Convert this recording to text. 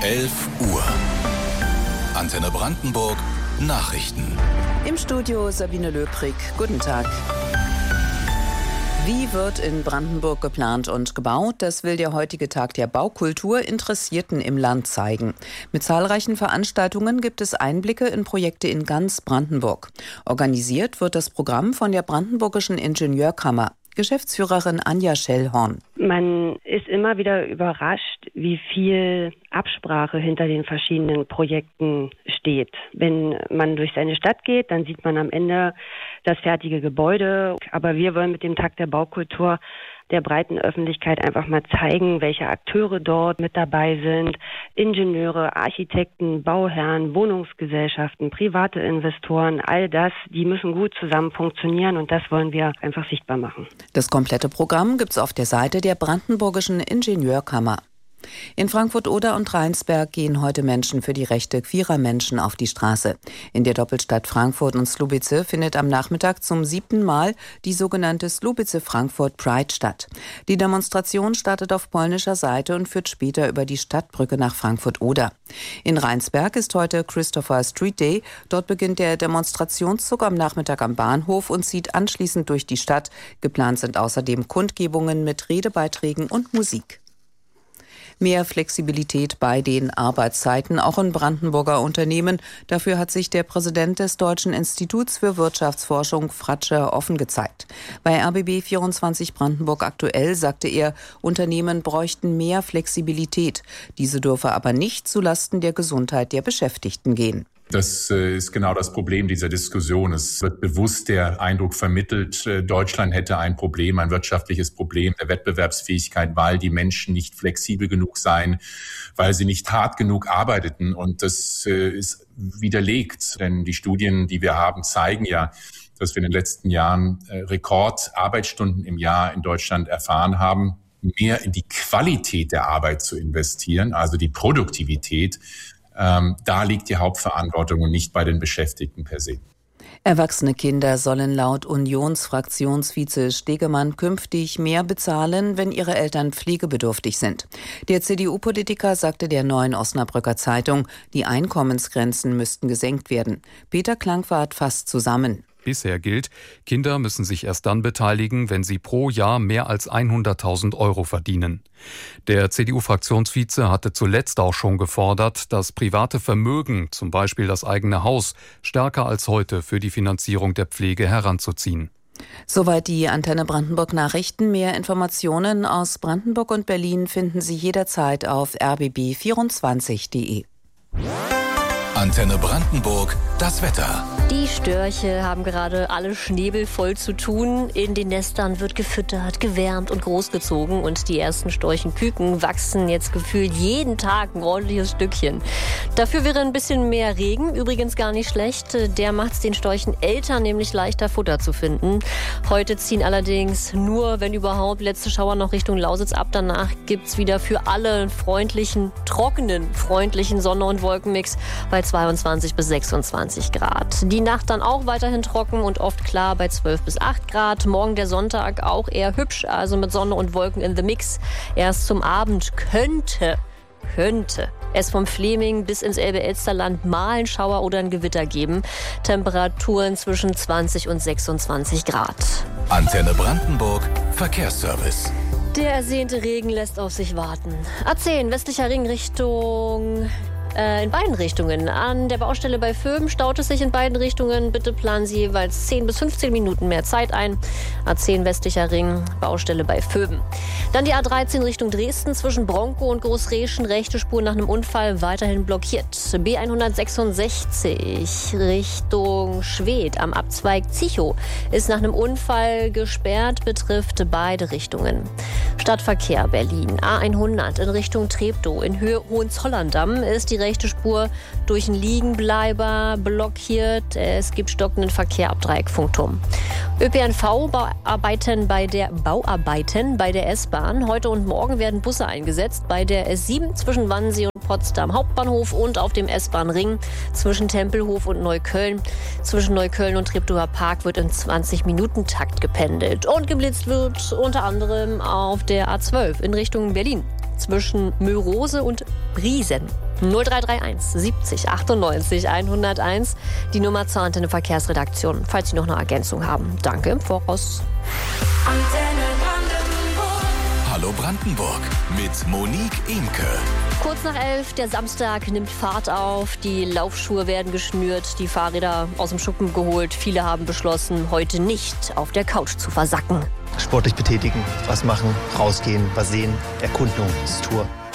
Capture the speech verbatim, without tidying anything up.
elf Uhr. Antenne Brandenburg Nachrichten. Im Studio Sabine Löbrig. Guten Tag. Wie wird in Brandenburg geplant und gebaut? Das will der heutige Tag der Baukultur Interessierten im Land zeigen. Mit zahlreichen Veranstaltungen gibt es Einblicke in Projekte in ganz Brandenburg. Organisiert wird das Programm von der Brandenburgischen Ingenieurkammer. Geschäftsführerin Anja Schellhorn. Man ist immer wieder überrascht, wie viel Absprache hinter den verschiedenen Projekten steht. Wenn man durch seine Stadt geht, dann sieht man am Ende das fertige Gebäude. Aber wir wollen mit dem Tag der Baukultur der breiten Öffentlichkeit einfach mal zeigen, welche Akteure dort mit dabei sind. Ingenieure, Architekten, Bauherren, Wohnungsgesellschaften, private Investoren, all das, die müssen gut zusammen funktionieren und das wollen wir einfach sichtbar machen. Das komplette Programm gibt's auf der Seite der Brandenburgischen Ingenieurkammer. In Frankfurt-Oder und Rheinsberg gehen heute Menschen für die Rechte queerer Menschen auf die Straße. In der Doppelstadt Frankfurt und Słubice findet am Nachmittag zum siebten Mal die sogenannte Słubice Frankfurt Pride statt. Die Demonstration startet auf polnischer Seite und führt später über die Stadtbrücke nach Frankfurt-Oder. In Rheinsberg ist heute Christopher Street Day. Dort beginnt der Demonstrationszug am Nachmittag am Bahnhof und zieht anschließend durch die Stadt. Geplant sind außerdem Kundgebungen mit Redebeiträgen und Musik. Mehr Flexibilität bei den Arbeitszeiten, auch in Brandenburger Unternehmen. Dafür hat sich der Präsident des Deutschen Instituts für Wirtschaftsforschung, Fratscher, offen gezeigt. Bei R B B vierundzwanzig Brandenburg aktuell sagte er, Unternehmen bräuchten mehr Flexibilität. Diese dürfe aber nicht zulasten der Gesundheit der Beschäftigten gehen. Das ist genau das Problem dieser Diskussion. Es wird bewusst der Eindruck vermittelt, Deutschland hätte ein Problem, ein wirtschaftliches Problem der Wettbewerbsfähigkeit, weil die Menschen nicht flexibel genug seien, weil sie nicht hart genug arbeiteten. Und das ist widerlegt, denn die Studien, die wir haben, zeigen ja, dass wir in den letzten Jahren Rekordarbeitsstunden im Jahr in Deutschland erfahren haben, mehr in die Qualität der Arbeit zu investieren, also die Produktivität. Ähm, da liegt die Hauptverantwortung und nicht bei den Beschäftigten per se. Erwachsene Kinder sollen laut Unionsfraktionsvize Stegemann künftig mehr bezahlen, wenn ihre Eltern pflegebedürftig sind. Der C D U-Politiker sagte der Neuen Osnabrücker Zeitung, die Einkommensgrenzen müssten gesenkt werden. Peter Klangwart fasst zusammen. Bisher gilt, Kinder müssen sich erst dann beteiligen, wenn sie pro Jahr mehr als hunderttausend Euro verdienen. Der C D U-Fraktionsvize hatte zuletzt auch schon gefordert, das private Vermögen, zum Beispiel das eigene Haus, stärker als heute für die Finanzierung der Pflege heranzuziehen. Soweit die Antenne Brandenburg Nachrichten. Mehr Informationen aus Brandenburg und Berlin finden Sie jederzeit auf r b b vierundzwanzig punkt de. Antenne Brandenburg, das Wetter. Die Störche haben gerade alle Schnäbel voll zu tun. In den Nestern wird gefüttert, gewärmt und großgezogen. Und die ersten Storchenküken wachsen jetzt gefühlt jeden Tag ein ordentliches Stückchen. Dafür wäre ein bisschen mehr Regen übrigens gar nicht schlecht. Der macht es den Storcheneltern nämlich leichter, Futter zu finden. Heute ziehen allerdings nur, wenn überhaupt, letzte Schauer noch Richtung Lausitz ab. Danach gibt es wieder für alle einen freundlichen, trockenen, freundlichen Sonne- und Wolkenmix bei zweiundzwanzig bis sechsundzwanzig Grad. Die Nacht dann auch weiterhin trocken und oft klar bei zwölf bis acht Grad. Morgen der Sonntag auch eher hübsch, also mit Sonne und Wolken in the Mix. Erst zum Abend könnte, könnte es vom Fleming bis ins Elbe-Elsterland mal einen Schauer oder ein Gewitter geben. Temperaturen zwischen zwanzig und sechsundzwanzig Grad. Antenne Brandenburg, Verkehrsservice. Der ersehnte Regen lässt auf sich warten. A zehn, westlicher Ring Richtung... In beiden Richtungen. An der Baustelle bei Vöben staut es sich in beiden Richtungen. Bitte planen Sie jeweils zehn bis fünfzehn Minuten mehr Zeit ein. A zehn westlicher Ring, Baustelle bei Vöben. Dann die A dreizehn Richtung Dresden zwischen Bronkow und Großreschen. Rechte Spur nach einem Unfall weiterhin blockiert. B hundertsechsundsechzig Richtung Schwedt am Abzweig Zichow ist nach einem Unfall gesperrt, betrifft beide Richtungen. Stadtverkehr Berlin. A hundert in Richtung Treptow in Höhe Hohenzollern-Damm ist die rechte Spur durch einen Liegenbleiber blockiert. Es gibt stockenden Verkehr ab Dreieck Funkturm. Ö P N V-Bauarbeiten bei der Bauarbeiten bei der S-Bahn. Heute und morgen werden Busse eingesetzt bei der S sieben zwischen Wannsee und Potsdam Hauptbahnhof und auf dem S-Bahn-Ring zwischen Tempelhof und Neukölln. Zwischen Neukölln und Treptower Park wird in zwanzig-Minuten-Takt gependelt. Und geblitzt wird unter anderem auf der A zwölf in Richtung Berlin. zwischen Mörose und Briesen. null drei drei eins siebzig achtundneunzig hunderteins, die Nummer zur Antenne Verkehrsredaktion, falls Sie noch eine Ergänzung haben. Danke im Voraus. Antenne Brandenburg. Hallo Brandenburg mit Monique Imke. Kurz nach elf, der Samstag nimmt Fahrt auf, die Laufschuhe werden geschnürt, die Fahrräder aus dem Schuppen geholt. Viele haben beschlossen, heute nicht auf der Couch zu versacken. Sportlich betätigen, was machen, rausgehen, was sehen, Erkundung, Tour.